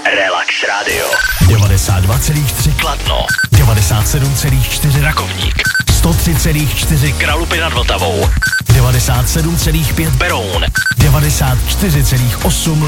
Relax Radio. 92,3 Kladno. 97,4 Rakovník. 103,4 Kralupy nad Vltavou. 97,5 Beroun. 94,8